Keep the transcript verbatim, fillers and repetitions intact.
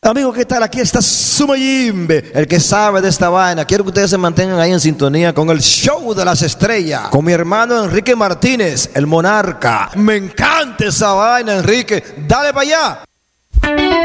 Amigo, ¿qué tal? Aquí está Sumayimbe, el que sabe de esta vaina. Quiero que ustedes se mantengan ahí en sintonía con el show de las estrellas, con mi hermano Enrique Martínez, el monarca. Me encanta esa vaina, Enrique. Dale para allá.